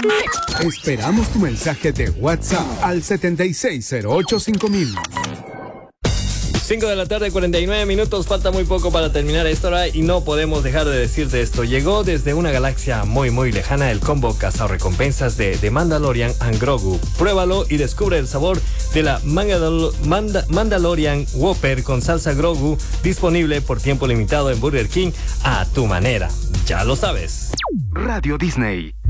Esperamos tu mensaje de WhatsApp al 76085000. 5 de la tarde, 49 minutos. Falta muy poco para terminar esta hora y no podemos dejar de decirte esto. Llegó desde una galaxia muy muy lejana el combo cazarrecompensas de The Mandalorian and Grogu. Pruébalo y descubre el sabor de la Mandalorian Whopper con salsa Grogu, disponible por tiempo limitado en Burger King a tu manera. Ya lo sabes. Radio Disney.